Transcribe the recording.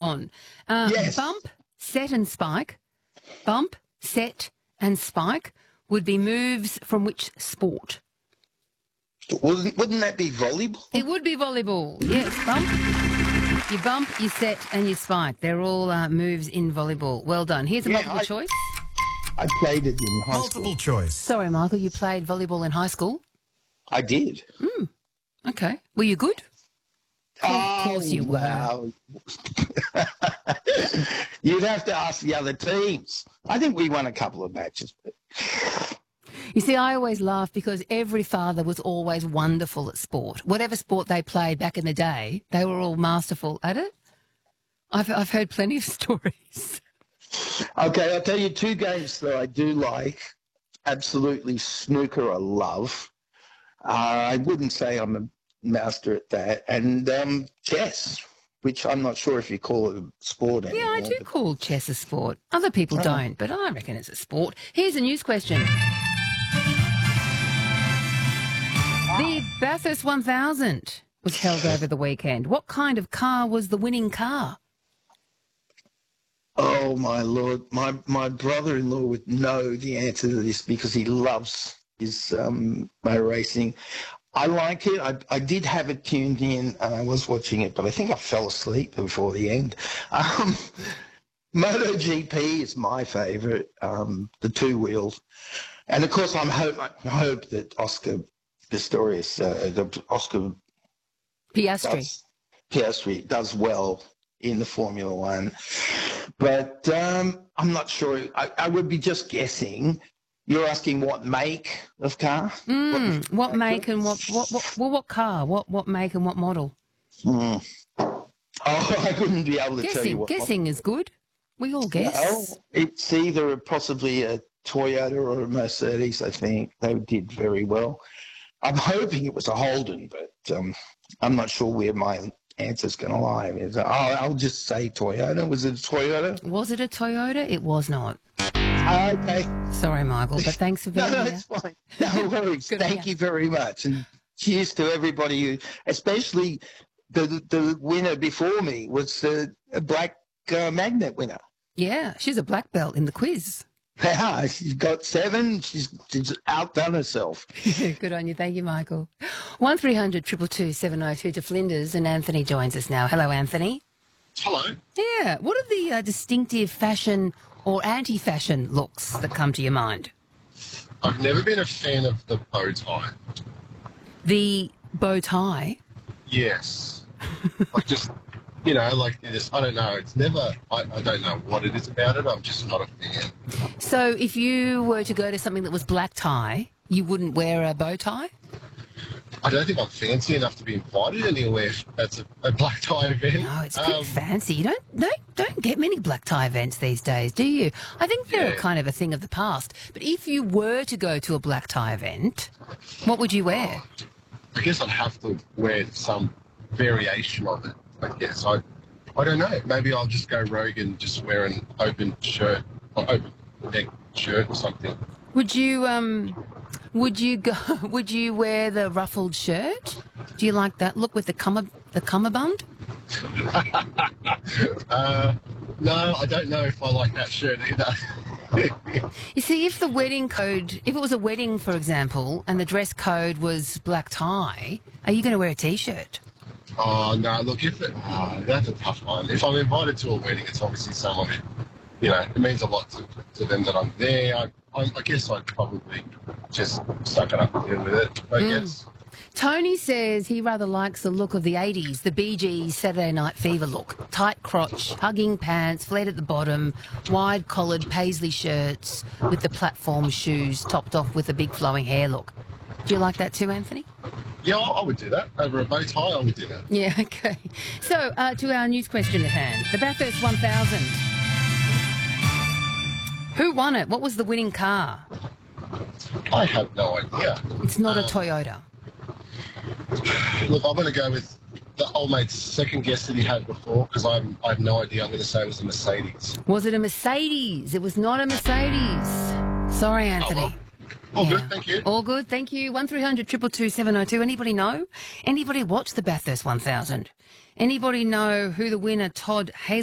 on. Yes. Bump, set and spike. Bump, set and spike would be moves from which sport? Wouldn't that be volleyball? It would be volleyball. Yes, bump. You bump, you set and you spike. They're all moves in volleyball. Well done. Here's a multiple choice. I played it in high Multiple school. choice. Sorry, Michael, you played volleyball in high school? I did. Okay. Were you good? Of course you were. Wow. You'd have to ask the other teams. I think we won a couple of matches. You see, I always laugh because every father was always wonderful at sport. Whatever sport they played back in the day, they were all masterful at it. I've heard plenty of stories. Okay, I'll tell you two games that I do like. Absolutely, snooker I love. I wouldn't say I'm a master at that. And chess, which I'm not sure if you call it a sport anymore. Yeah, I do call chess a sport. Other people don't, but I reckon it's a sport. Here's a news question. The Bathurst 1000 was held over the weekend. What kind of car was the winning car? Oh, my Lord. My brother-in-law would know the answer to this because he loves his motor racing. I like it. I did have it tuned in and I was watching it, but I think I fell asleep before the end. MotoGP is my favourite, the two wheels. And, of course, I hope that Oscar Pistorius, Oscar Piastri does well in the Formula One. But I'm not sure. I would be just guessing. You're asking what make of car? What make and what car? What make and what model? Oh, I wouldn't be able to tell you what. Guessing is good. We all guess. Well, it's either possibly a Toyota or a Mercedes, I think. They did very well. I'm hoping it was a Holden, but I'm not sure where my answer's going to lie. I'll just say Toyota. Was it a Toyota? Was it a Toyota? It was not. Okay. Sorry, Michael, but thanks for being No, here. it's fine. No worries. Good Thank you very much. And cheers to everybody who, especially the winner before me was a black magnet winner. Yeah, she's a black belt in the quiz. Yeah, she's got 7. She's outdone herself. Good on you. Thank you, Michael. 1300 222 702 to Flinders, and Anthony joins us now. Hello, Anthony. Hello. Yeah. What are the distinctive fashion or anti-fashion looks that come to your mind? I've never been a fan of the bow tie. The bow tie? Yes. I don't know. It's never, I don't know what it is about it. I'm just not a fan. So if you were to go to something that was black tie, you wouldn't wear a bow tie? I don't think I'm fancy enough to be invited anywhere that's a black tie event. No, it's pretty fancy. You don't get many black tie events these days, do you? I think they're kind of a thing of the past. But if you were to go to a black tie event, what would you wear? I guess I'd have to wear some variation of it. I guess I don't know. Maybe I'll just go rogue and just wear an open shirt or open neck shirt or something. Would you wear the ruffled shirt? Do you like that look with the cummerbund? No, I don't know if I like that shirt either. You see, if it was a wedding, for example, and the dress code was black tie, are you going to wear a T-shirt? Oh, no, look, that's a tough one. If I'm invited to a wedding, it's obviously someone who, it means a lot to them that I'm there. I guess I'd probably just suck it up and deal with it, I guess. Tony says he rather likes the look of the 80s, the Bee Gees Saturday Night Fever look. Tight crotch, hugging pants, flared at the bottom, wide-collared paisley shirts with the platform shoes topped off with a big flowing hair look. Do you like that too, Anthony? Yeah, I would do that. Over a bow tie, I would do that. Yeah, okay. So, to our news question at hand. The Bathurst 1000. Who won it? What was the winning car? I have no idea. It's not a Toyota. Look, I'm going to go with the old mate's second guess that he had before because I have no idea. I'm going to say it was a Mercedes. Was it a Mercedes? It was not a Mercedes. Sorry, Anthony. Oh, well. All good, thank you. All good, thank you. 1300 222 702. Anybody know? Anybody watch the Bathurst 1000? Anybody know who the winner, Todd Haley?